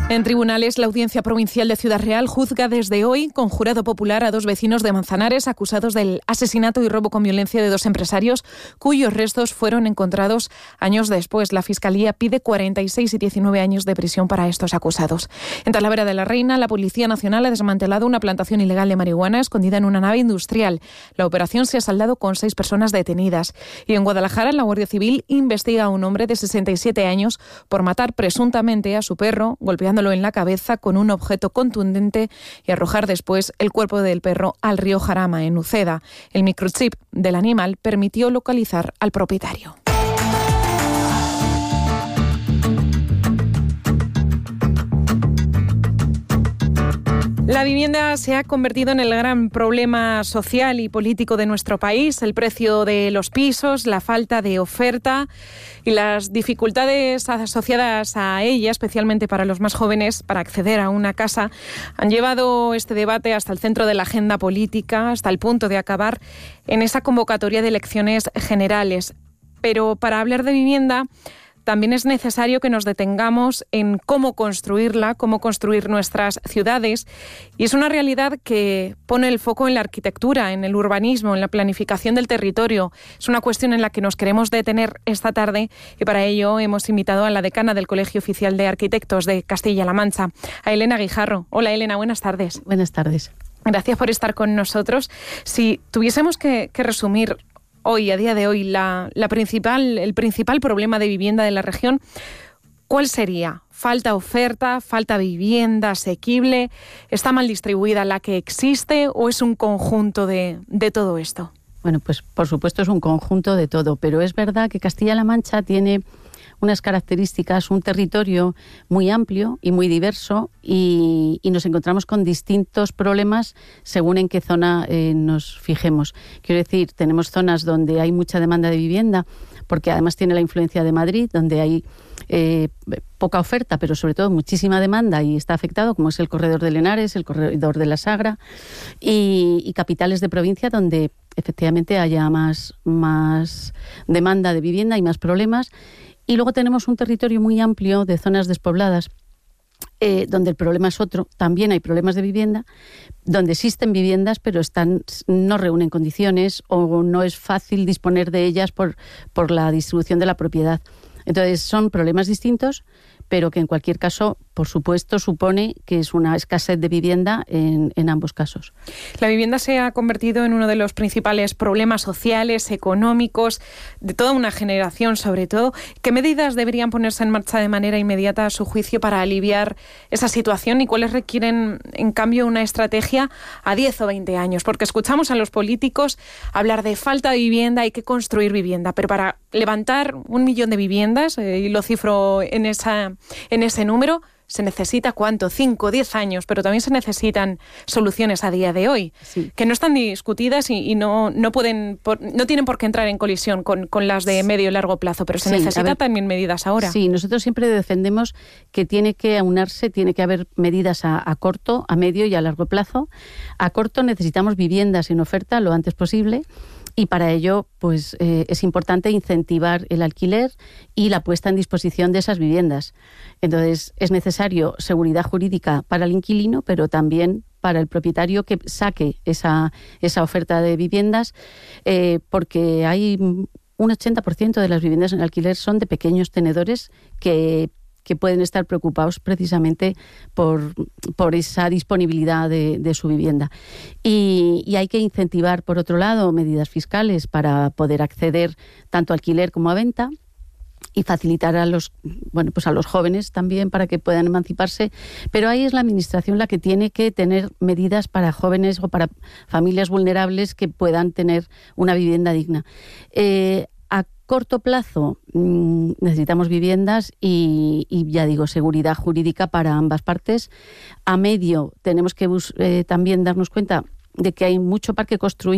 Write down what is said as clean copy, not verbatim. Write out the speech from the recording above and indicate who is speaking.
Speaker 1: En tribunales, la Audiencia Provincial de Ciudad Real juzga desde hoy con jurado popular a 2 vecinos de Manzanares acusados del asesinato y robo con violencia de 2 empresarios cuyos restos fueron encontrados años después. La Fiscalía pide 46 y 19 años de prisión para estos acusados. En Talavera de la Reina, la Policía Nacional ha desmantelado una plantación ilegal de marihuana escondida en una nave industrial. La operación se ha saldado con 6 personas detenidas. Y en Guadalajara, la Guardia Civil investiga a un hombre de 67 años por matar presuntamente a su perro, golpeándolo en la cabeza con un objeto contundente y arrojar después el cuerpo del perro al río Jarama, en Uceda. El microchip del animal permitió localizar al propietario. La vivienda se ha convertido en el gran problema social y político de nuestro país. El precio de los pisos, la falta de oferta y las dificultades asociadas a ella, especialmente para los más jóvenes, para acceder a una casa, han llevado este debate hasta el centro de la agenda política, hasta el punto de acabar en esa convocatoria de elecciones generales. Pero para hablar de vivienda, también es necesario que nos detengamos en cómo construirla, cómo construir nuestras ciudades. Y es una realidad que pone el foco en la arquitectura, en el urbanismo, en la planificación del territorio. Es una cuestión en la que nos queremos detener esta tarde y para ello hemos invitado a la decana del Colegio Oficial de Arquitectos de Castilla-La Mancha, a Elena Guijarro. Hola Elena, buenas tardes.
Speaker 2: Buenas tardes.
Speaker 1: Gracias por estar con nosotros. Si tuviésemos que resumir hoy, a día de hoy, el principal problema de vivienda de la región, ¿cuál sería? ¿Falta oferta? ¿Falta vivienda asequible? ¿Está mal distribuida la que existe o es un conjunto de todo esto?
Speaker 2: Bueno, pues por supuesto es un conjunto de todo, pero es verdad que Castilla-La Mancha tiene unas características, un territorio muy amplio y muy diverso y nos encontramos con distintos problemas según en qué zona nos fijemos. Quiero decir, tenemos zonas donde hay mucha demanda de vivienda, porque además tiene la influencia de Madrid, donde hay poca oferta, pero sobre todo muchísima demanda y está afectado, como es el Corredor del Henares, el Corredor de la Sagra y capitales de provincia donde efectivamente haya más demanda de vivienda y más problemas. Y luego tenemos un territorio muy amplio de zonas despobladas, donde el problema es otro. También hay problemas de vivienda, donde existen viviendas, pero no reúnen condiciones o no es fácil disponer de ellas por la distribución de la propiedad. Entonces son problemas distintos, pero que en cualquier caso, por supuesto, supone que es una escasez de vivienda en ambos casos.
Speaker 1: La vivienda se ha convertido en uno de los principales problemas sociales, económicos, de toda una generación sobre todo. ¿Qué medidas deberían ponerse en marcha de manera inmediata a su juicio para aliviar esa situación y cuáles requieren, en cambio, una estrategia a 10 o 20 años? Porque escuchamos a los políticos hablar de falta de vivienda, hay que construir vivienda, pero para levantar 1 millón de viviendas, y lo cifro en ese número, se necesita ¿cuánto? 5 o 10 años, pero también se necesitan soluciones a día de hoy, sí, que no están discutidas y no tienen por qué entrar en colisión con las de medio y largo plazo, pero se necesitan también medidas ahora.
Speaker 2: Sí, nosotros siempre defendemos que tiene que aunarse, tiene que haber medidas a corto, a medio y a largo plazo. A corto necesitamos viviendas en oferta lo antes posible. Y para ello, pues es importante incentivar el alquiler y la puesta en disposición de esas viviendas. Entonces, es necesario seguridad jurídica para el inquilino, pero también para el propietario que saque esa oferta de viviendas, porque hay un 80% de las viviendas en alquiler son de pequeños tenedores que pueden estar preocupados precisamente por esa disponibilidad de su vivienda. Y hay que incentivar, por otro lado, medidas fiscales para poder acceder tanto a alquiler como a venta y facilitar a los jóvenes también para que puedan emanciparse. Pero ahí es la Administración la que tiene que tener medidas para jóvenes o para familias vulnerables que puedan tener una vivienda digna. A corto plazo necesitamos viviendas y ya digo, seguridad jurídica para ambas partes. A medio tenemos que también darnos cuenta de que hay mucho parque construido